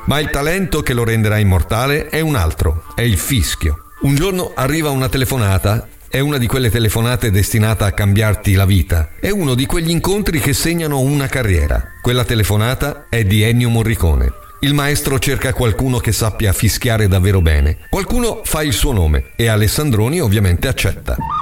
Ma il talento che lo renderà immortale è un altro, è il fischio. Un giorno arriva una telefonata. È una di quelle telefonate destinata a cambiarti la vita. È uno di quegli incontri che segnano una carriera. Quella telefonata è di Ennio Morricone. Il maestro cerca qualcuno che sappia fischiare davvero bene. Qualcuno fa il suo nome e Alessandroni ovviamente accetta.